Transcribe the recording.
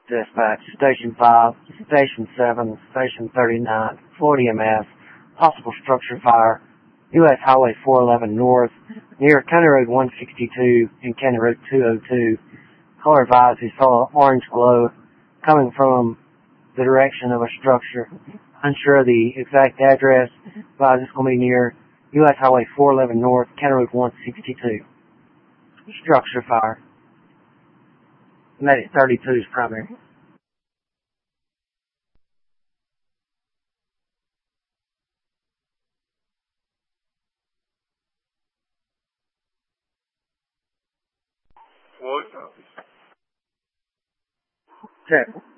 Dispatch, Station 5, Station 7, Station 39, 40 MS, possible structure fire, U.S. Highway 411 North, near County Road 162 and County Road 202. Caller advised he saw an orange glow coming from the direction of a structure. Unsure of the exact address, advised it's going to be near U.S. Highway 411 North, County Road 162. Structure fire. Medic 32 is primary. What? Check.